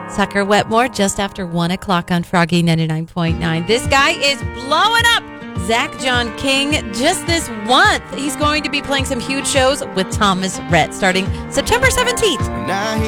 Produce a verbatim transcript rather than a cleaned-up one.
Tucker Wetmore just after one o'clock on Froggy ninety-nine point nine. This guy is blowing up. Zach John King, just this month, he's going to be playing some huge shows with Thomas Rhett starting September seventeenth. Now